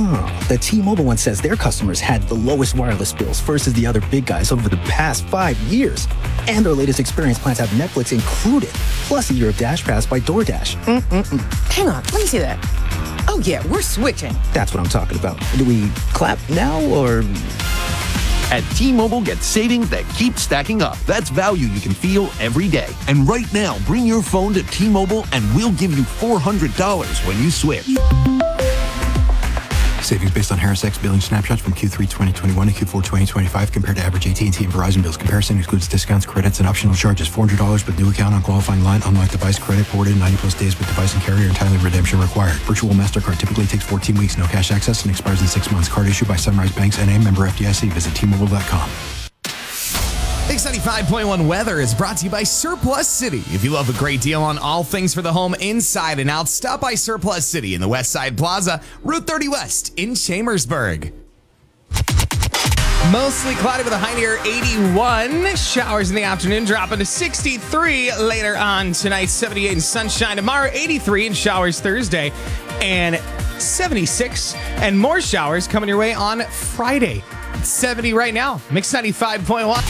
The T-Mobile one says their customers had the lowest wireless bills versus the other big guys over the past 5 years. And their latest experience plans have Netflix included, plus a year of Dash Pass by DoorDash. Hang on, let me see that. Oh yeah, we're switching. That's what I'm talking about. Do we clap now or... At T-Mobile, get savings that keep stacking up. That's value you can feel every day. And right now, bring your phone to T-Mobile and we'll give you $400 when you switch. Savings based on Harris X billing snapshots from Q3 2021 to Q4 2025 compared to average AT&T and Verizon bills. Comparison excludes discounts, credits, and optional charges. $400 with new account on qualifying line. Unlock device credit ported 90 plus days with device and carrier. Entirely redemption required. Virtual MasterCard typically takes 14 weeks. No cash access and expires in 6 months. Card issued by Sunrise Banks N.A. Member FDIC. Visit T-Mobile.com. Mix 95.1 weather is brought to you by Surplus City. If you love a great deal on all things for the home inside and out, stop by Surplus City in the West Side Plaza, Route 30 West in Chambersburg. Mostly cloudy with a high near 81. Showers in the afternoon dropping to 63 later on tonight. 78 and sunshine tomorrow. 83 and showers Thursday. And 76 and more showers coming your way on Friday. It's 70 right now. Mix 95.1.